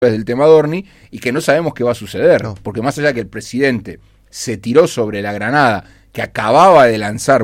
del tema Adorni y que no sabemos qué va a suceder, No. porque más allá de que el presidente se tiró sobre la granada que acababa de lanzar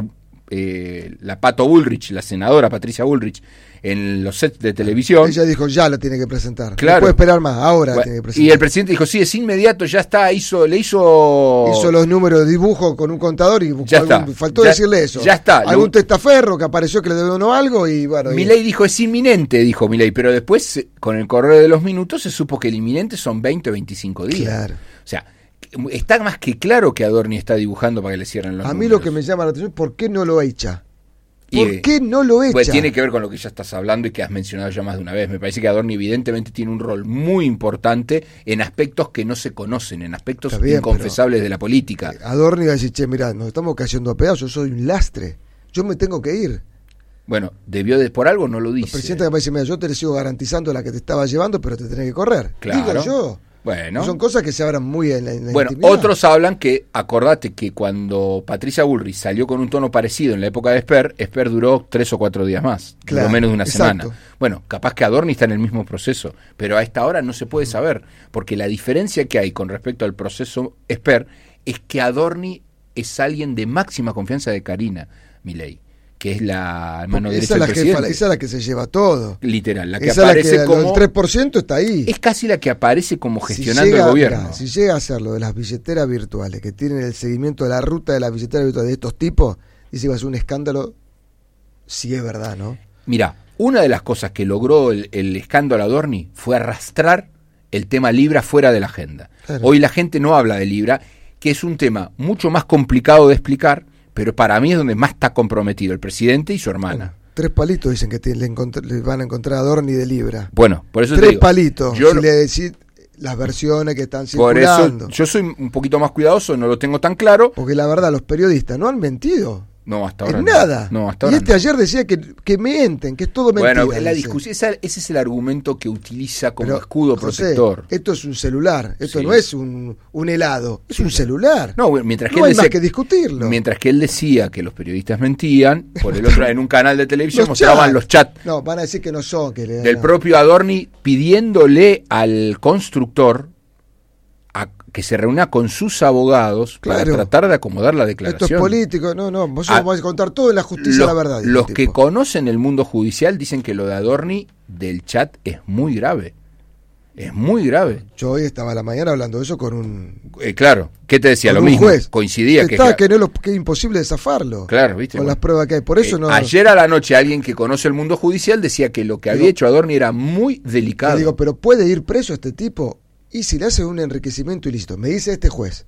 la Pato Bullrich, la senadora Patricia Bullrich, en los sets de televisión. Ella dijo, ya la tiene que presentar. Claro. No puede esperar más, ahora Bueno, tiene que presentar. y el presidente dijo, sí, es inmediato, ya está, hizo Hizo los números de dibujo con un contador y Ya está. faltó Ya- decirle eso. ya está. Algún testaferro que apareció que le donó algo y bueno. Milei dijo, es inminente, dijo Milei, pero después, con el correr de los minutos, se supo que el inminente son 20 o 25 días. Claro. O sea, está más que claro que Adorni está dibujando para que le cierren los A mí números. lo que me llama la atención es ¿por qué no lo echa? Y, ¿Por qué no lo echa? Pues tiene que ver con lo que ya estás hablando y que has mencionado ya más de una vez. Me parece que Adorni evidentemente tiene un rol muy importante en aspectos que no se conocen, en aspectos Está bien, inconfesables de la política. Adorni va a decir, che, mirá, nos estamos cayendo a pedazos, yo soy un lastre. Yo me tengo que ir. Bueno, por algo no lo El dice. presidente me dice, mira, yo te sigo garantizando la que te estaba llevando, pero te tenés que correr. Claro. Digo yo. Bueno. Son cosas que se hablan muy en la Bueno, intimidad. otros hablan que, acordate que cuando Patricia Bullrich salió con un tono parecido en la época de Esper duró 3 o 4 días más, Claro, duró menos de una exacto. semana. Bueno, capaz que Adorni está en el mismo proceso, pero a esta hora no se puede saber, porque la diferencia que hay con respecto al proceso Esper es que Adorni es alguien de máxima confianza de Karina Milei, que es la mano Porque derecha esa es del la jefa, presidente. esa es la que se lleva todo. Literal, la que Esa es la aparece que como... el 3% está ahí. Es casi la que aparece como gestionando Si llega, el gobierno. mirá, si llega a hacer lo de las billeteras virtuales, que tienen el seguimiento de la ruta de las billeteras virtuales de estos tipos, dice que va a ser un escándalo, si es verdad, ¿no? Mira, una de las cosas que logró el escándalo Adorni fue arrastrar el tema Libra fuera de la agenda. Claro. Hoy la gente no habla de Libra, que es un tema mucho más complicado de explicar, pero para mí es donde más está comprometido el presidente y su hermana. 3 palitos dicen que le van a encontrar a Adorni de Libra. Bueno, por eso te 3 digo, palitos. yo Si no- le decís las versiones que están por circulando. eso yo soy un poquito más cuidadoso, no lo tengo tan claro. Porque la verdad, los periodistas no han mentido. No, hasta ahora En no. nada. No, hasta Y ahora este no. ayer decía que mienten, que es todo mentira. Bueno, la dice. discusión, ese es el argumento que utiliza como Pero, escudo José, protector. esto es un celular, esto Sí. no es un helado, es un celular. No, bueno, mientras que No él hay más decía- que discutirlo. Mientras que él decía que los periodistas mentían, por el otro en un canal de televisión Los mostraban chats. los chats No, van a decir que no son. Que le del propio Adorni pidiéndole al constructor que se reúna con sus abogados para Claro. tratar de acomodar la Esto declaración. es político. No, nosotros Ah, vamos a contar todo en la justicia, la verdad. dice Los el que tipo. conocen el mundo judicial dicen que lo de Adorni del chat es muy grave. Es muy grave. Yo hoy estaba a la mañana hablando de eso con un, Claro, ¿qué te decía? con Lo un mismo. juez. Coincidía que... Está, que, no lo, que es imposible zafarlo. Claro, ¿viste? Con Bueno. las pruebas que hay. Por eso no. Ayer a la noche alguien que conoce el mundo judicial decía que lo que había Digo- hecho Adorni era muy Le delicado. digo, pero ¿puede ir preso este tipo? Y si le hace un enriquecimiento ilícito, me dice este juez,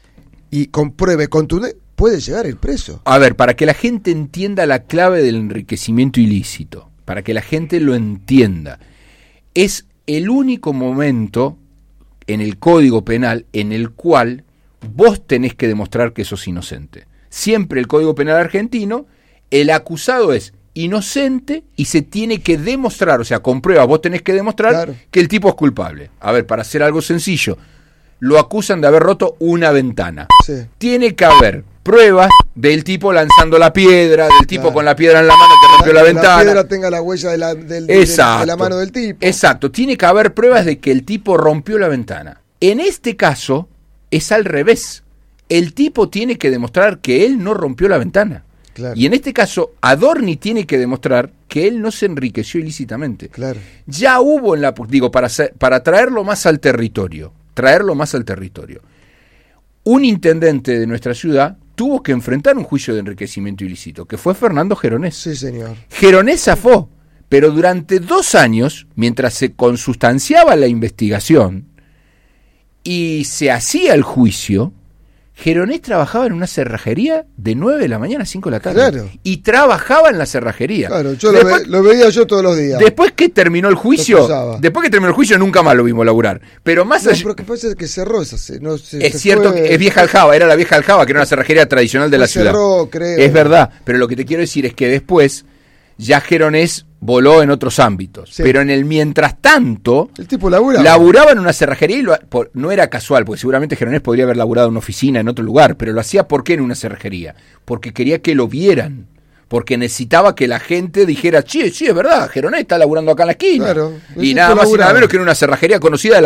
y compruebe contundente, puede llegar a ir preso. A ver, para que la gente entienda la clave del enriquecimiento ilícito, para que la gente lo entienda, es el único momento en el Código Penal en el cual vos tenés que demostrar que sos inocente. Siempre el Código Penal argentino, el acusado es inocente y se tiene que demostrar, o sea, con pruebas vos tenés que demostrar Claro. que el tipo es culpable. A ver, para hacer algo sencillo, lo acusan de haber roto una ventana. Sí. Tiene que haber pruebas del tipo lanzando la piedra, del tipo Claro. con la piedra en la mano que rompió la Que ventana. la piedra tenga la huella de Exacto. de la mano del tipo. Exacto, tiene que haber pruebas de que el tipo rompió la ventana. En este caso es al revés. El tipo tiene que demostrar que él no rompió la ventana. Claro. Y en este caso Adorni tiene que demostrar que él no se enriqueció ilícitamente. Claro. Ya hubo en la, digo, para traerlo más al territorio, un intendente de nuestra ciudad tuvo que enfrentar un juicio de enriquecimiento ilícito, que fue Fernando Geronés. Sí, señor. Geronés zafó, pero durante 2 años, mientras se consustanciaba la investigación y se hacía el juicio, Geronés trabajaba en una cerrajería de 9 de la mañana a 5 de la tarde. Claro. Y trabajaba en la cerrajería. Claro, yo Después- lo veía yo todos los días. Después que terminó el Lo juicio, cruzaba. nunca más lo vimos laburar. Pero más No, allá, pero que pasa es que cerró esa. No, es cierto que es Vieja Aljaba, era la Vieja Aljaba, que era una cerrajería tradicional de la ciudad. Cerró, creo. Es verdad, pero lo que te quiero decir es que después ya Geronés voló en otros ámbitos. Sí. Pero en el mientras tanto, El tipo labura. laburaba en una cerrajería y no era casual, porque seguramente Geronés podría haber laburado en una oficina en otro lugar, pero lo hacía ¿por qué en una cerrajería? Porque quería que lo vieran. porque necesitaba que la gente dijera, sí, es verdad, Geronet está laburando acá en la esquina. Claro, y nada más y nada menos que en una cerrajería conocida de